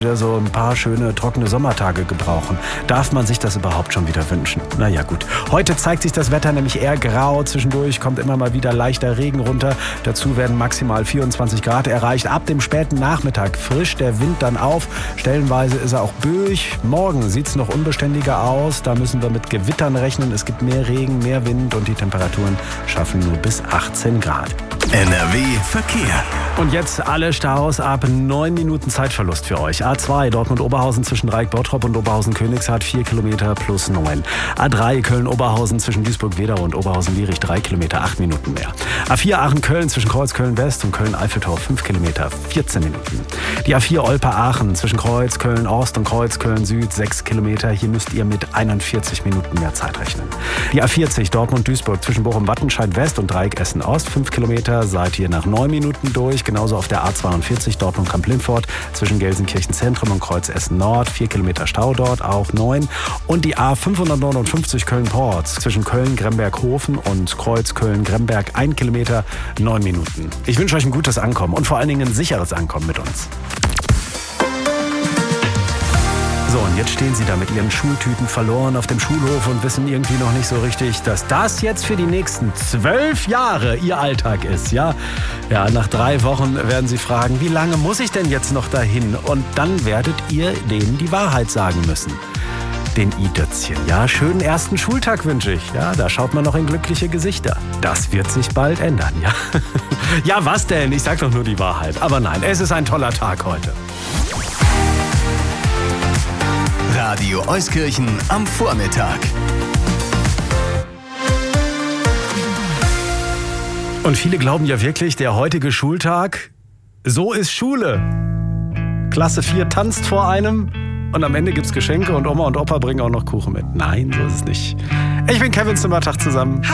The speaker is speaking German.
so ein paar schöne, trockene Sommertage gebrauchen. Darf man sich das überhaupt schon wieder wünschen? Naja gut. Heute zeigt sich das Wetter nämlich eher grau. Zwischendurch kommt immer mal wieder leichter Regen runter. Dazu werden maximal 24 Grad erreicht. Ab dem späten Nachmittag frischt der Wind dann auf. Stellenweise ist er auch böig. Morgen sieht es noch unbeständiger aus. Da müssen wir mit Gewittern rechnen. Es gibt mehr Regen, mehr Wind und die Temperaturen schaffen nur bis 18 Grad. NRW Verkehr. Und jetzt alle Staus ab 9 Minuten Zeitverlust für euch. A2 Dortmund-Oberhausen zwischen Dreieck-Bottrop und Oberhausen-Königshardt 4 Kilometer plus 9. A3 Köln-Oberhausen zwischen Duisburg-Wedau und Oberhausen-Lierich 3 Kilometer 8 Minuten mehr. A4 Aachen-Köln zwischen Kreuz Köln-West und Köln-Eiffeltor 5 Kilometer 14 Minuten. Die A4 Olpe-Aachen zwischen Kreuz Köln-Ost und Kreuz Köln-Süd 6 Kilometer. Hier müsst ihr mit 41 Minuten mehr Zeit rechnen. Die A40 Dortmund-Duisburg zwischen Bochum-Wattenscheid-West und Dreieck Essen-Ost 5 Kilometer. Seid ihr nach 9 Minuten durch. Genauso auf der A42 Dortmund-Kamp-Lindfort zwischen Gelsenkirchen-Zentrum und Kreuz Essen-Nord 4 Kilometer Stau dort, auch 9. Und die A559 Köln-Port zwischen Köln-Gremberg-Hofen und Kreuz Köln-Gremberg 1 Kilometer 9 Minuten. Ich wünsche euch ein gutes Ankommen und vor allen Dingen ein sicheres Ankommen mit uns. So, und jetzt stehen Sie da mit Ihren Schultüten verloren auf dem Schulhof und wissen irgendwie noch nicht so richtig, dass das jetzt für die nächsten 12 Jahre Ihr Alltag ist, ja? Ja, nach 3 Wochen werden Sie fragen, wie lange muss ich denn jetzt noch dahin? Und dann werdet ihr denen die Wahrheit sagen müssen. Den i-Dötzchen. Ja, schönen ersten Schultag wünsche ich. Ja, da schaut man noch in glückliche Gesichter. Das wird sich bald ändern, ja? Ja, was denn? Ich sag doch nur die Wahrheit. Aber nein, es ist ein toller Tag heute. Radio Euskirchen am Vormittag. Und viele glauben ja wirklich, der heutige Schultag, so ist Schule. Klasse 4 tanzt vor einem und am Ende gibt's Geschenke und Oma und Opa bringen auch noch Kuchen mit. Nein, so ist es nicht. Ich bin Kevin Zimmertag zusammen.